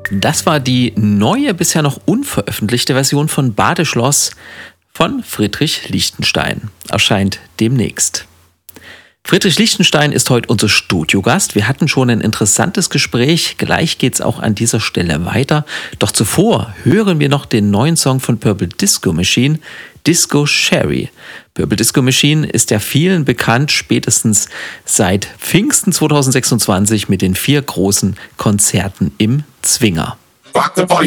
Das war die neue, bisher noch unveröffentlichte Version von Badeschloss von Friedrich Lichtenstein. Erscheint demnächst. Friedrich Lichtenstein ist heute unser Studiogast. Wir hatten schon ein interessantes Gespräch. Gleich geht's auch an dieser Stelle weiter. Doch zuvor hören wir noch den neuen Song von Purple Disco Machine, Disco Sherry. Purple Disco Machine ist ja vielen bekannt, spätestens seit Pfingsten 2026 mit den 4 großen Konzerten im Zwinger. Rock the party.